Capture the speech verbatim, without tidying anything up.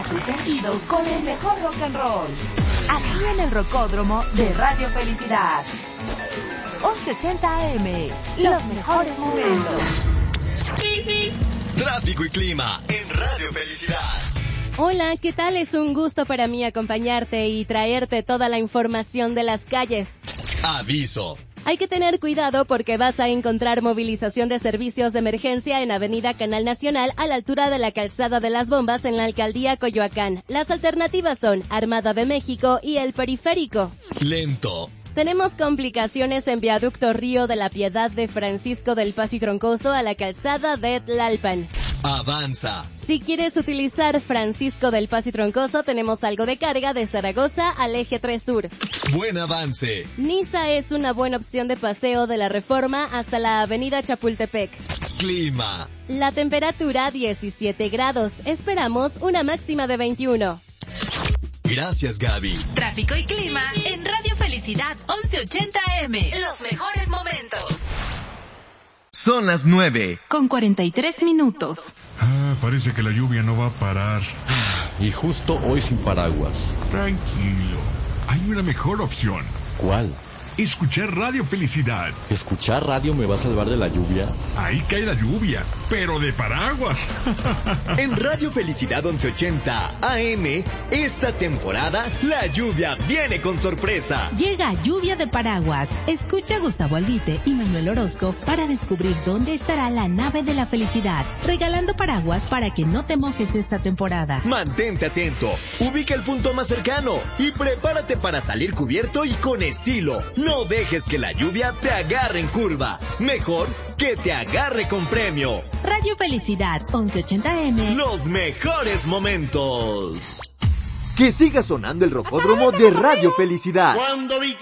tus sentidos con el mejor rock and roll. Aquí en el Rocódromo de Radio Felicidad. once ochenta A M, los mejores momentos. Tráfico y clima en Radio Felicidad. Hola, ¿qué tal? Es un gusto para mí acompañarte y traerte toda la información de las calles. Aviso. Hay que tener cuidado porque vas a encontrar movilización de servicios de emergencia en Avenida Canal Nacional a la altura de la Calzada de las Bombas en la Alcaldía Coyoacán. Las alternativas son Armada de México y el Periférico. Lento. Tenemos complicaciones en Viaducto Río de la Piedad de Francisco del Paso y Troncoso a la Calzada de Tlalpan. Avanza. Si quieres utilizar Francisco del Paso y Troncoso, tenemos algo de carga de Zaragoza al Eje tres Sur. Buen avance. Niza es una buena opción de paseo de la Reforma hasta la Avenida Chapultepec. Clima. La temperatura diecisiete grados. Esperamos una máxima de veintiuno. Gracias, Gaby. Tráfico y clima en Radio Felicidad once ochenta A M. Los mejores momentos. Son las nueve. Con cuarenta y tres minutos. Ah, parece que la lluvia no va a parar. Y justo hoy sin paraguas. Tranquilo. Hay una mejor opción. ¿Cuál? Escuchar Radio Felicidad. ¿Escuchar radio me va a salvar de la lluvia? Ahí cae la lluvia, pero de paraguas. En Radio Felicidad once ochenta A M, esta temporada, la lluvia viene con sorpresa. Llega Lluvia de Paraguas. Escucha a Gustavo Albite y Manuel Orozco para descubrir dónde estará la nave de la felicidad, regalando paraguas para que no te mojes esta temporada. Mantente atento, ubica el punto más cercano y prepárate para salir cubierto y con estilo. No dejes que la lluvia te agarre en curva. Mejor que te agarre con premio. Radio Felicidad once ochenta A M. Los mejores momentos. Que siga sonando el Rocódromo de Radio Felicidad. Cuando vi